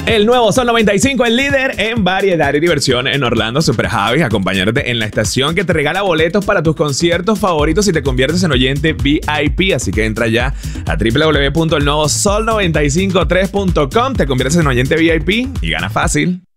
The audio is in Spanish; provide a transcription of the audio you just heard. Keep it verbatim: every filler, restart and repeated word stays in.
El nuevo Sol noventa y cinco, el líder en variedad y diversión en Orlando. Super Javi, acompañándote en la estación que te regala boletos para tus conciertos favoritos si te conviertes en oyente V I P. Así que entra ya a doble u doble u doble u punto el nuevo sol noventa y cinco tres punto com, te conviertes en oyente V I P y gana fácil.